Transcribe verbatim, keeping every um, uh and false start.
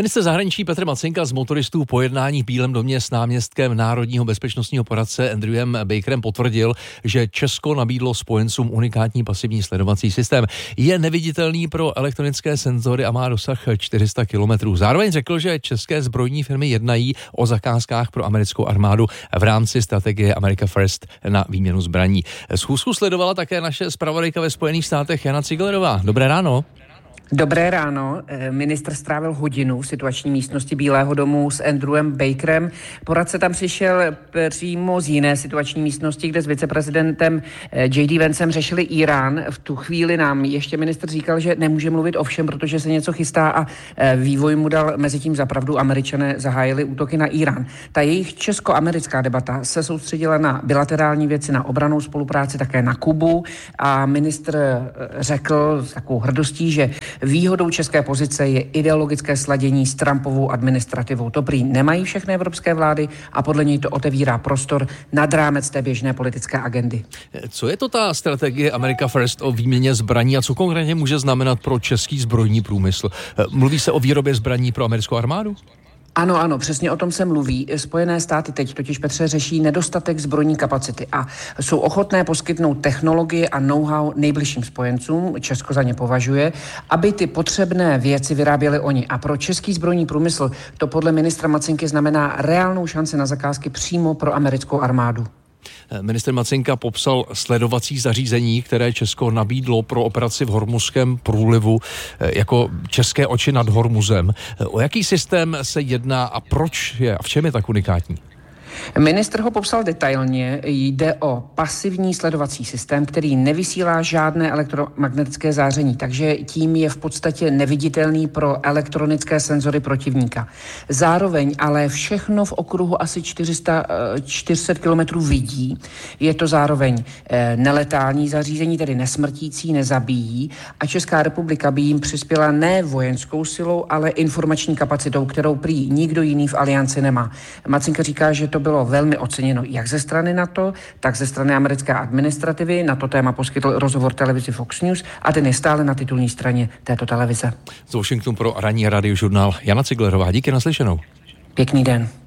Ministr zahraničí Petr Macinka z motoristů po jednání v Bílém domě s náměstkem národního bezpečnostního poradce Andrewem Bakerem potvrdil, že Česko nabídlo spojencům unikátní pasivní sledovací systém. Je neviditelný pro elektronické senzory a má dosah čtyři sta kilometrů. Zároveň řekl, že české zbrojní firmy jednají o zakázkách pro americkou armádu v rámci strategie America First na výměnu zbraní. Schůzku sledovala také naše zpravodajka ve Spojených státech Jana Ciglerová. Dobré ráno. Dobré ráno. Ministr strávil hodinu v situační místnosti Bílého domu s Andrewem Bakerem. Poradce tam přišel přímo z jiné situační místnosti, kde s viceprezidentem J D Vancem řešili Irán. V tu chvíli nám ještě ministr říkal, že nemůže mluvit o všem, protože se něco chystá a vývoj mu dal mezi tím za pravdu. Američané zahájili útoky na Irán. Ta jejich česko-americká debata se soustředila na bilaterální věci, na obrannou spolupráci, také na Kubu a ministr řekl s takovou hrdostí, že výhodou české pozice je ideologické sladění s Trumpovou administrativou. To prý nemají všechny evropské vlády a podle něj to otevírá prostor nad rámec té běžné politické agendy. Co je to ta strategie America First o výměně zbraní a co konkrétně může znamenat pro český zbrojní průmysl? Mluví se o výrobě zbraní pro americkou armádu? Ano, ano, přesně o tom se mluví. Spojené státy teď totiž, Petře, řeší nedostatek zbrojní kapacity a jsou ochotné poskytnout technologie a know-how nejbližším spojencům, Česko za ně považuje, aby ty potřebné věci vyráběli oni. A pro český zbrojní průmysl to podle ministra Macinky znamená reálnou šanci na zakázky přímo pro americkou armádu. Ministr Macinka popsal sledovací zařízení, které Česko nabídlo pro operaci v Hormuzském průlivu jako české oči nad Hormuzem. O jaký systém se jedná a proč je a v čem je tak unikátní? Ministr ho popsal detailně. Jde o pasivní sledovací systém, který nevysílá žádné elektromagnetické záření, takže tím je v podstatě neviditelný pro elektronické senzory protivníka. Zároveň ale všechno v okruhu asi čtyři sta, čtyři sta kilometrů vidí. Je to zároveň neletální zařízení, tedy nesmrtící, nezabíjí a Česká republika by jim přispěla ne vojenskou silou, ale informační kapacitou, kterou prý nikdo jiný v alianci nemá. Macinka říká, že to bylo velmi oceněno jak ze strany NATO, tak ze strany americké administrativy. Na to téma poskytl rozhovor televizi Fox News a ten je stále na titulní straně této televize. Z Washingtonu pro ranní radiožurnál Jana Ciglerová. Díky, naslyšenou. Pěkný den.